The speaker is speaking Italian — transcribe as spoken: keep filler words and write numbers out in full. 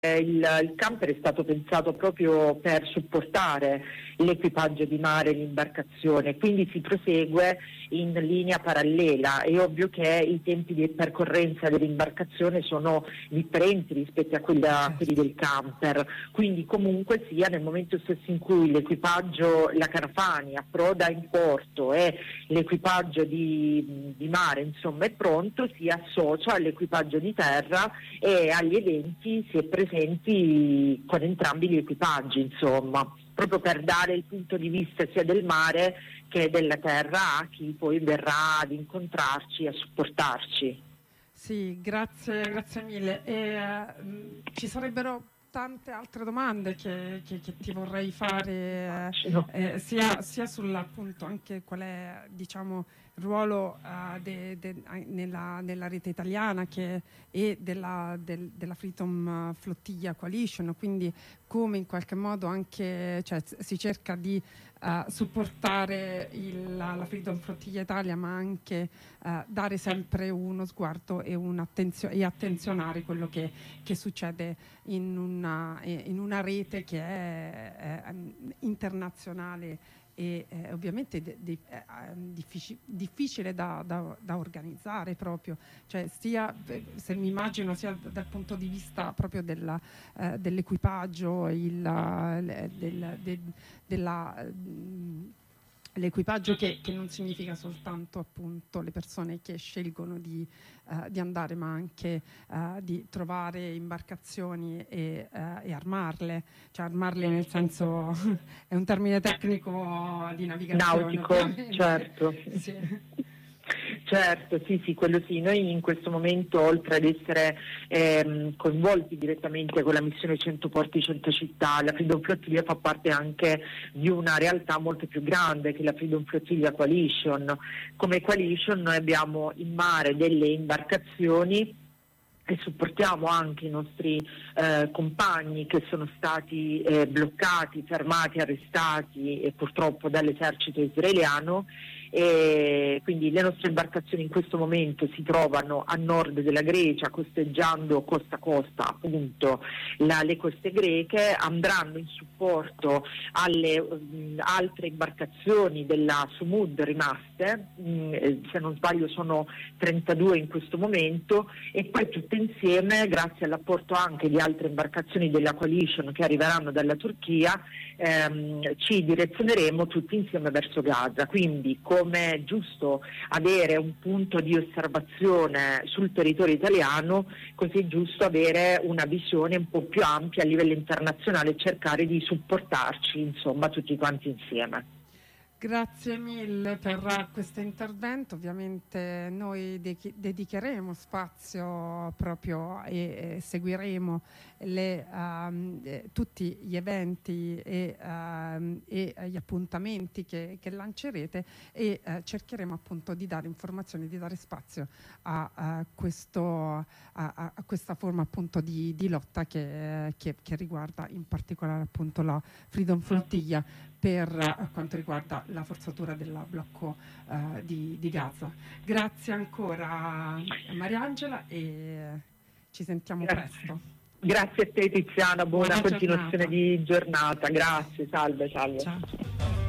Eh, Il, il camper è stato pensato proprio per supportare l'equipaggio di mare, l'imbarcazione, quindi si prosegue in linea parallela. È ovvio che i tempi di percorrenza dell'imbarcazione sono differenti rispetto a, quella, a quelli del camper, quindi comunque sia nel momento stesso in cui l'equipaggio, la Carafani approda in porto e l'equipaggio di, di mare insomma è pronto, si associa all'equipaggio di terra e agli eventi si è presenti con entrambi gli equipaggi, insomma, proprio per dare il punto di vista sia del mare che della terra a chi poi verrà ad incontrarci, a supportarci. Sì, grazie, grazie mille. E, uh, ci sarebbero tante altre domande che, che, che ti vorrei fare, eh, sia, sia sull'appunto anche qual è, diciamo, il ruolo uh, de, de, nella, nella rete italiana che, e della, del, della Freedom Flotilla Coalition, quindi come in qualche modo anche, cioè, si cerca di uh, supportare il, la, la Freedom Flotilla Italia, ma anche uh, dare sempre uno sguardo e, un'attenzio- e attenzionare quello che, che succede in una, in una rete che è, è internazionale e eh, ovviamente de, de, eh, difficile, difficile da, da, da organizzare proprio, cioè sia se mi immagino sia dal punto di vista proprio della, eh, dell'equipaggio, il, del, del, della l'equipaggio che, che non significa soltanto appunto le persone che scelgono di, uh, di andare, ma anche uh, di trovare imbarcazioni e, uh, e armarle, cioè armarle nel senso è un termine tecnico di navigazione nautico, ovviamente. Certo. Sì. Certo, sì, sì, quello sì. Noi in questo momento, oltre ad essere ehm, coinvolti direttamente con la missione cento porti, cento città, la Freedom Flotilla fa parte anche di una realtà molto più grande che è la Freedom Flotilla Coalition. Come Coalition noi abbiamo in mare delle imbarcazioni e supportiamo anche i nostri eh, compagni che sono stati eh, bloccati, fermati, arrestati e purtroppo dall'esercito israeliano. E quindi le nostre imbarcazioni in questo momento si trovano a nord della Grecia, costeggiando costa a costa appunto la, le coste greche, andranno in supporto alle um, altre imbarcazioni della Sumud rimaste, um, se non sbaglio sono trentadue in questo momento, e poi tutte insieme, grazie all'apporto anche di altre imbarcazioni della Coalition che arriveranno dalla Turchia, ehm, ci direzioneremo tutti insieme verso Gaza. Quindi come è giusto avere un punto di osservazione sul territorio italiano, così è giusto avere una visione un po' più ampia a livello internazionale e cercare di supportarci, insomma, tutti quanti insieme. Grazie mille per questo intervento. Ovviamente noi de- dedicheremo spazio proprio e, e seguiremo le, um, eh, tutti gli eventi e, um, e gli appuntamenti che, che lancerete e uh, cercheremo appunto di dare informazioni, di dare spazio a, a, questo, a, a questa forma appunto di, di lotta che, che, che riguarda in particolare appunto la Freedom Flotilla per uh, quanto riguarda la forzatura del blocco uh, di, di Gaza. Grazie ancora Mariangela e ci sentiamo Grazie. presto. Grazie a te Tiziana, buona, buona continuazione giornata. di giornata, grazie, salve, salve. Ciao.